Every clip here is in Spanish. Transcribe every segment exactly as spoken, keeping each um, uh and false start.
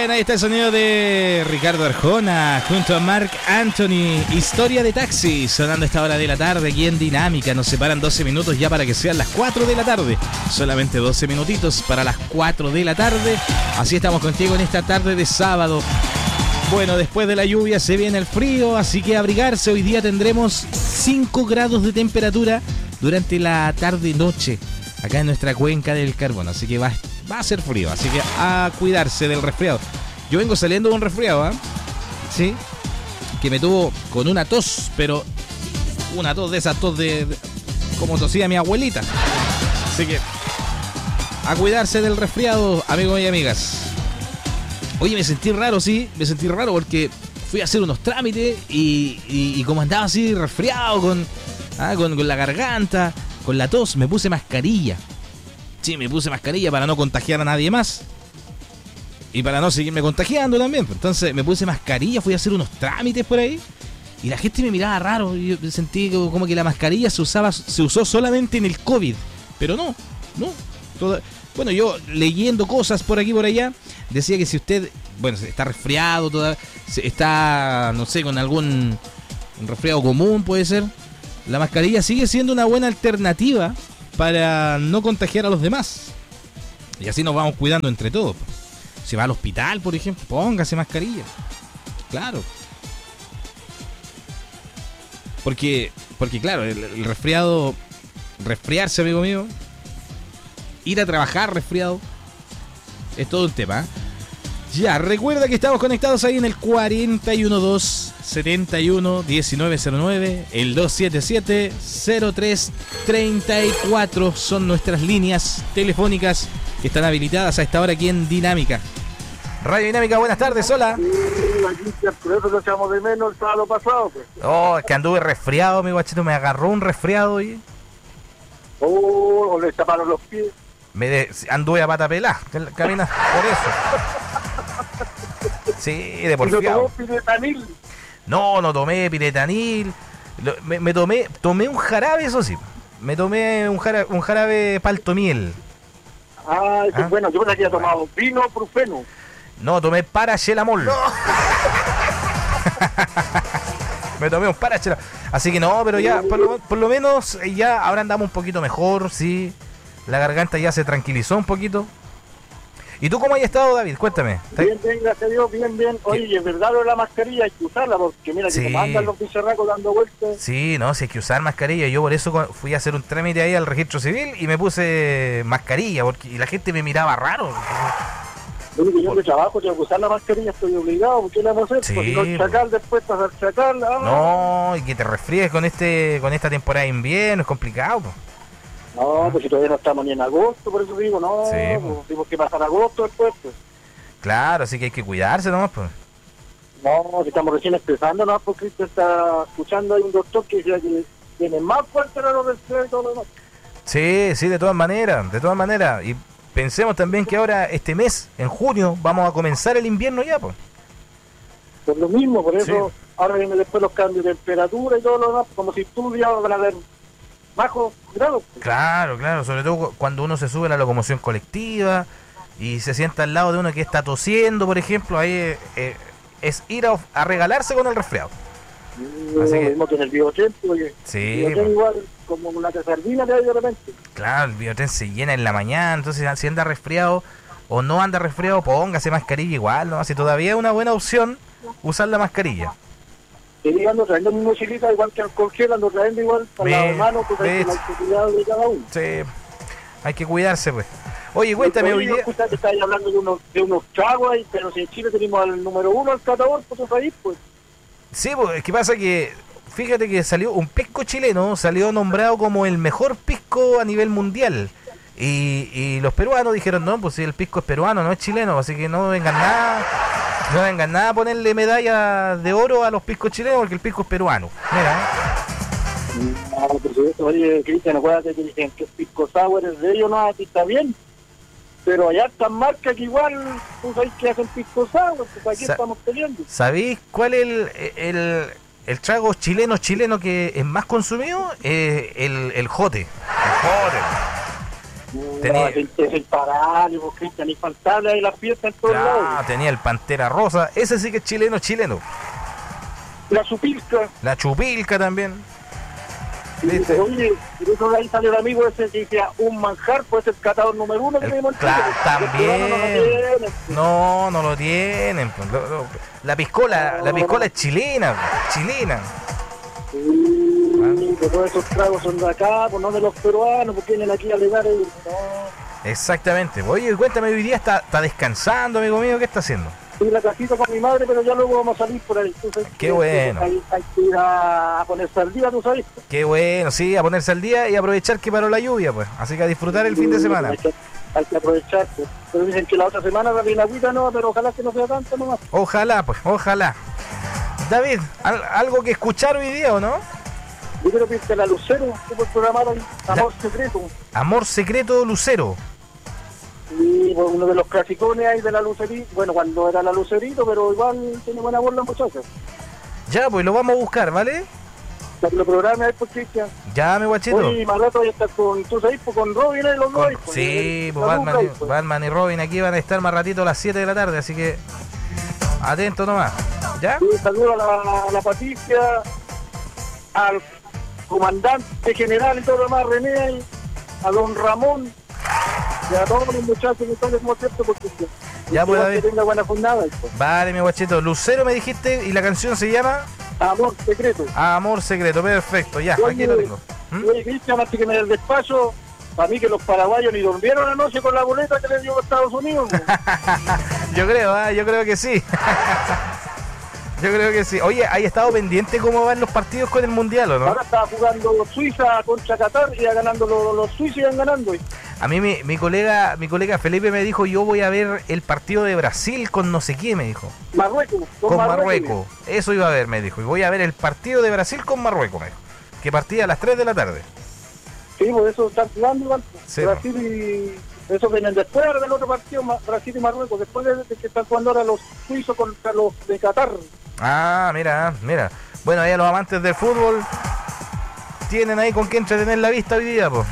Bueno, ahí está el sonido de Ricardo Arjona junto a Marc Anthony. Historia de taxi, sonando a esta hora de la tarde aquí en Dinámica. Nos separan doce minutos ya para que sean las cuatro de la tarde. Solamente doce minutitos para las cuatro de la tarde. Así estamos contigo en esta tarde de sábado. Bueno, después de la lluvia se viene el frío, así que abrigarse. Hoy día tendremos cinco grados de temperatura durante la tarde-noche acá en nuestra cuenca del Carbono. Así que va, va a ser frío, así que a cuidarse del resfriado. Yo vengo saliendo de un resfriado, ¿eh? Sí, que me tuvo con una tos, pero una tos de esas tos de, de como tosía mi abuelita. Así que a cuidarse del resfriado, amigos y amigas. Oye, me sentí raro, sí, me sentí raro porque fui a hacer unos trámites y, y, y como andaba así resfriado con, ah, con, con la garganta, con la tos, me puse mascarilla. Sí, me puse mascarilla para no contagiar a nadie más. Y para no seguirme contagiando también. Entonces me puse mascarilla, fui a hacer unos trámites por ahí. Y la gente me miraba raro. Y yo sentí como que la mascarilla se usaba, se usó solamente en el COVID. Pero no, no. Toda, bueno, yo leyendo cosas por aquí y por allá, decía que si usted, bueno, está resfriado, toda, está, no sé, con algún un resfriado común puede ser, la mascarilla sigue siendo una buena alternativa para no contagiar a los demás. Y así nos vamos cuidando entre todos. Si va al hospital, por ejemplo, póngase mascarilla. Claro. Porque, porque claro, el, el resfriado, resfriarse, amigo mío, ir a trabajar resfriado, es todo un tema. Ya, recuerda que estamos conectados ahí en el cuatro uno dos, siete uno, uno nueve cero nueve, el dos siete siete, cero tres tres cuatro son nuestras líneas telefónicas que están habilitadas a esta hora aquí en Dinámica. Radio Dinámica, buenas tardes, hola. Por eso lo echamos de menos el sábado pasado, pues. Oh, es que anduve resfriado, mi guachito, me agarró un resfriado y... Oh, o le taparon los pies. Me de, anduve a pata pelá, camina por eso. Sí, de porfiado. ¿Y no tomó piretanil? No, no tomé piretanil. Me, me tomé tomé un jarabe, eso sí. Me tomé un jarabe, un jarabe paltomiel. Ah, eso ¿Ah? es bueno. Yo pensé que había tomado vino profeno. No, tomé paracetamol. No. Me tomé un paracetamol. Así que no, pero ya, por lo, por lo menos ya ahora andamos un poquito mejor, sí. La garganta ya se tranquilizó un poquito. ¿Y tú cómo has estado, David? Cuéntame. Bien, bien, gracias a Dios, bien, bien. Oye, ¿y es verdad lo de la mascarilla? Hay que usarla porque mira que sí. como andan los bicharracos dando vueltas. Sí, no, sí hay que usar mascarilla. Yo por eso fui a hacer un trámite ahí al registro civil y me puse mascarilla porque y la gente me miraba raro. Lo que yo de trabajo tengo que usar la mascarilla, estoy obligado, ¿por qué la vamos a hacer? Sí, porque no el chacal después pasar chacal. Ah. No, y que te resfríes con este con esta temporada de invierno, es complicado. Po. No, pues si todavía no estamos ni en agosto, por eso digo, no, sí, pues, tenemos que pasar agosto después, pues. Claro, así que hay que cuidarse nomás, pues. No, si estamos recién empezando, no, porque Cristo está escuchando, hay un doctor que decía que tiene más fuerte la los y todo lo demás. Sí, sí, de todas maneras, de todas maneras. Y pensemos también que ahora, este mes, en junio, vamos a comenzar el invierno ya, pues. Por lo mismo, por eso, sí. Ahora vienen después los cambios de temperatura y todo lo demás, como si estuviera van a ver bajos grados. Claro, claro, sobre todo cuando uno se sube a la locomoción colectiva y se sienta al lado de uno que está tosiendo, por ejemplo, ahí eh, es ir a, a regalarse con el resfriado. Mm, Así que mismo que en el Biotren, porque sí, el Biotren igual como una sardina que hay de repente. Claro, el Biotren se llena en la mañana, entonces si anda resfriado o no anda resfriado, póngase mascarilla igual, ¿no? Así todavía es una buena opción usar la mascarilla. Y ando trayendo mi mochilita igual que alcohol gel, ando trayendo igual para Me, las manos, porque hay que cuidado de cada uno. Sí, hay que cuidarse, pues. Oye, cuéntame hoy día. Usted está hablando de unos, de unos tragos ahí, pero si en Chile tenemos al número uno, al catador, por su país, pues. Sí, pues, ¿qué pasa? Que fíjate que salió un pisco chileno, salió nombrado como el mejor pisco a nivel mundial. Y, y los peruanos dijeron, no, pues si el pisco es peruano, no es chileno, así que no vengan nada. No vengan nada a ponerle medalla de oro a los piscos chilenos porque el pisco es peruano. Mira, ¿eh? No, pero oye, Cristian, acuérdate que dicen que el pisco sour es de ellos, no, aquí está bien. Pero allá están marcas que igual, pues hay que hacen pisco sour, pues aquí Sa- estamos peleando. ¿Sabéis cuál es el, el, el trago chileno chileno que es más consumido? Eh, el, el jote. El jote. Tenía, no, es imparable, vos, Cristian, infaltable ahí la fiesta en todos claro, lados. tenía el Pantera Rosa, ese sí que es chileno, chileno. La Supilca. La Chupilca también. Y ¿Viste? dice, oye, y eso de ahí salió el amigo ese que decía un manjar, pues el catador número uno que El- tenemos en claro, Chile. también. Los peruanos no lo tienen. No, no lo tienen. Pues. Lo- lo- La piscola, la piscola es chilena, pues, chilena. Sí, que todos esos tragos son de acá, pues no de los peruanos, porque vienen aquí a alegar y no. Exactamente. Oye, cuéntame, hoy día está, está descansando, amigo mío, ¿qué está haciendo? Estoy en la casita con mi madre, pero ya luego vamos a salir por ahí. Entonces, Qué bueno. Hay, hay que ir a ponerse al día, tú sabes. Qué bueno, sí, a ponerse al día y aprovechar que paró la lluvia, pues. Así que a disfrutar el fin de semana. Hay que, hay que aprovechar, pues. Pero dicen que la otra semana va a venir agüita, no, pero ojalá que no sea tanto nomás. Ojalá, pues, ojalá. David, ¿al- ¿algo que escuchar hoy día o no? Yo creo que la Lucero, que por programar hoy, Amor Secreto. Amor secreto Lucero. Y pues, uno de los clasicones ahí de la Lucerito, bueno, cuando era la Lucerito, pero igual tiene buena voz la muchacha. Ya, pues lo vamos a buscar, ¿vale? Para que lo programe ahí por Cristian. Ya, mi guachito. Oye, y más rato ya está con, tú sabes, pues, con Robin ahí los dos. Con- ahí, pues, sí, y- pues la Batman, dupla y, ahí, pues. Batman y Robin aquí van a estar más ratito a las siete de la tarde, así que atento nomás. ¿Ya? Sí, saludo a la, a la Patricia, al comandante general y todo lo demás, René, a don Ramón, y a todos los muchachos que están como cierto, porque Ya, pues, David. que tenga buena jornada. Pues. Vale, mi guachito. Lucero me dijiste y la canción se llama Amor secreto. Amor secreto. Perfecto, ya, Oye, aquí lo tengo. ¿Mm? Oye, Cristian, antes que me dé el despacho, para mí que los paraguayos ni durmieron anoche con la boleta que le dio a Estados Unidos. pues. Yo creo, ah, yo creo que sí. Yo creo que sí. Oye, ¿hay estado pendiente cómo van los partidos con el Mundial o no? Ahora estaba jugando Suiza contra Qatar y iba ganando los, los suizos, iban ganando. Y A mí mi, mi colega mi colega Felipe me dijo, yo voy a ver el partido de Brasil con no sé qué, me dijo. Marruecos, con, Con Marruecos. Eso iba a ver, me dijo. Y voy a ver el partido de Brasil con Marruecos, me dijo. Que partía a las tres de la tarde. Sí, pues eso están jugando igual. pues. Sí, Brasil y... Eso vienen después del otro partido, Ma- Brasil y Marruecos. Después de, de que están jugando ahora los suizos contra los de Qatar. Ah, mira, mira. Bueno, ahí a los amantes del fútbol tienen ahí con qué entretener la vista hoy día, pues.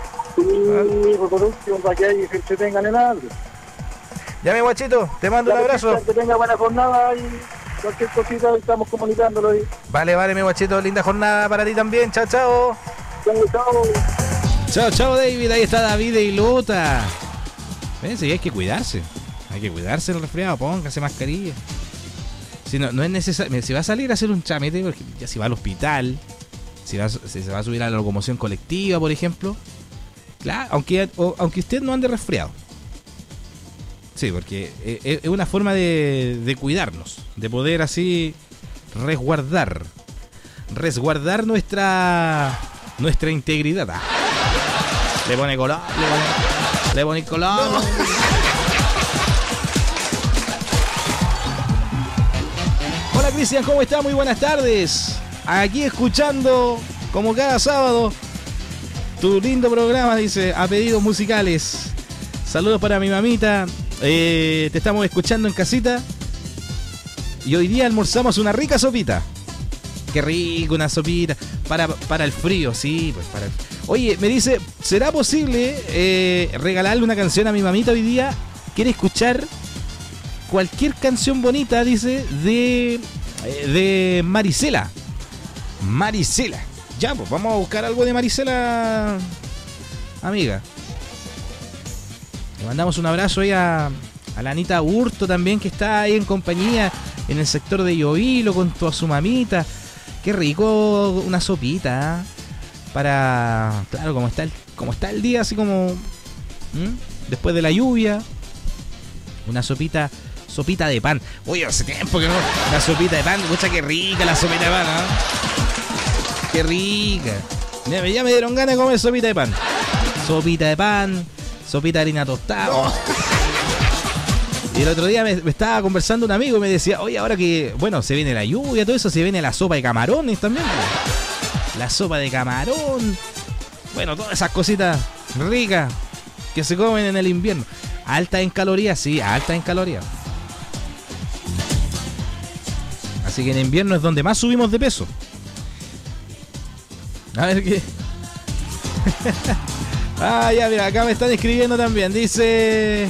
Y pues, por último, para que ahí se entretengan en algo. Ya, mi guachito, te mando un Ya, abrazo. Que tenga buena jornada y cualquier cosita estamos comunicándolo ahí. Vale, vale, mi guachito, linda jornada para ti también. Chao, chao. Chao, chao. Chao, chao, David. Ahí está David y Lota. Fíjense, hay que cuidarse. Hay que cuidarse el resfriado. Póngase mascarilla. Si no, no es necesario. Si va a salir a hacer un trámite, porque ya si va al hospital, si, va, si se va a subir a la locomoción colectiva, por ejemplo. Claro, aunque, o, aunque usted no ande resfriado. Sí, porque es, es una forma de, de cuidarnos, de poder así resguardar. Resguardar nuestra nuestra integridad. Ah. Le pone color, le pone, le pone color. No. Hola Cristian, ¿cómo está? Muy buenas tardes. Aquí escuchando, como cada sábado, tu lindo programa, dice, a pedidos musicales. Saludos para mi mamita. Eh, te estamos escuchando en casita. Y hoy día almorzamos una rica sopita. Qué rico, una sopita. Para, para el frío, sí, pues para el... Oye, me dice, ¿será posible eh, regalarle una canción a mi mamita hoy día? Quiere escuchar cualquier canción bonita, dice, de, de Marisela. Marisela. Ya, pues vamos a buscar algo de Marisela, amiga. Le mandamos un abrazo ahí a, a la Anita Hurto también, que está ahí en compañía en el sector de Llovilo con toda su mamita. Qué rico una sopita, ¿eh? Para, claro, como está el, como está el día, así como ¿m? Después de la lluvia, una sopita, sopita de pan. Oye, hace tiempo que no, la sopita de pan, mucha que rica la sopita de pan, ¿eh? Qué rica. Ya, ya me dieron ganas de comer sopita de pan. Sopita de pan, sopita de harina tostada. No. Y el otro día me, me estaba conversando un amigo y me decía, oye, ahora que, bueno, se viene la lluvia, todo eso, se viene la sopa de camarones también. La sopa de camarón. Bueno, todas esas cositas ricas que se comen en el invierno. Alta en calorías, sí, alta en calorías. Así que en invierno es donde más subimos de peso. A ver qué. Ah, ya, mira, acá me están escribiendo también. Dice...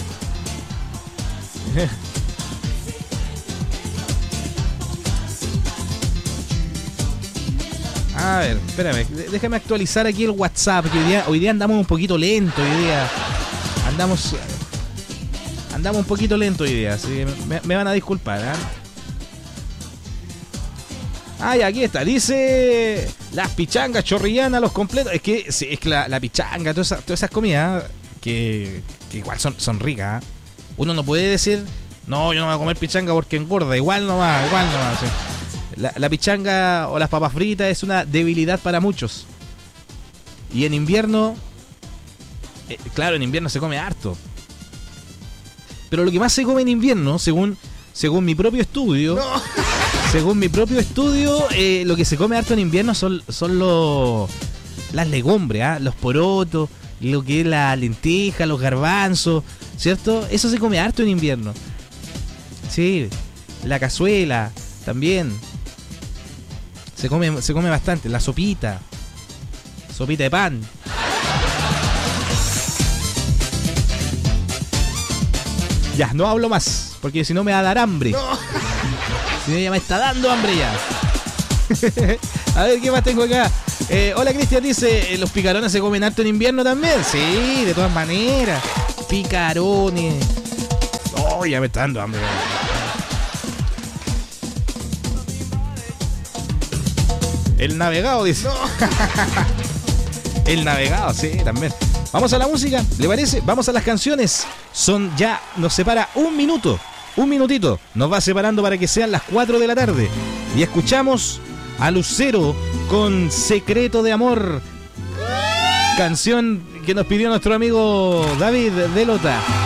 A ver, espérame, déjame actualizar aquí el WhatsApp, que hoy día, hoy día andamos un poquito lento, hoy día andamos andamos un poquito lento hoy día, así que me, me van a disculpar, ¿eh? Ah, ya, aquí está, dice las pichangas chorrillanas, los completos, es que, sí, es que la, la pichanga, todas esas, todas esas comidas que, que igual son, son ricas, ¿eh? Uno no puede decir, no, yo no voy a comer pichanga porque engorda, igual no va, igual no va, sí. La, la pichanga o las papas fritas es una debilidad para muchos. Y en invierno, eh, claro, en invierno se come harto. Pero lo que más se come en invierno, según, según mi propio estudio, no. según mi propio estudio, eh, lo que se come harto en invierno son, son los, las legumbres, ¿eh? Los porotos, lo que es la lenteja, los garbanzos, ¿cierto? Eso se come harto en invierno. Sí, la cazuela también. Se come, se come bastante. La sopita. Sopita de pan. Ya, no hablo más. Porque si no me va a dar hambre. No. Si no, ya me está dando hambre ya. A ver, ¿qué más tengo acá? Eh, hola, Cristian dice, ¿los picarones se comen harto en invierno también? Sí, de todas maneras. Picarones. Oh, ya me está dando hambre. El navegado, dice. No. El navegado, sí, también. Vamos a la música, ¿le parece? Vamos a las canciones. Son ya, nos separa un minuto. Un minutito. Nos va separando para que sean las cuatro de la tarde. Y escuchamos a Lucero con Secreto de Amor. Canción que nos pidió nuestro amigo David Delota.